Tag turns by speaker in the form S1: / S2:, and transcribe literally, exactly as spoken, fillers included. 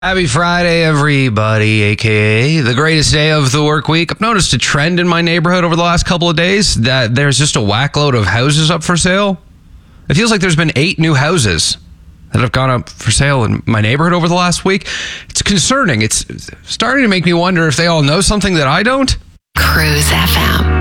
S1: Happy Friday, everybody, a k a the greatest day of the work week. I've noticed a trend in my neighborhood over the last couple of days that there's just a whackload of houses up for sale. It feels like there's been eight new houses that have gone up for sale in my neighborhood over the last week. It's concerning. It's starting to make me wonder if they all know something that I don't.
S2: Cruise F M.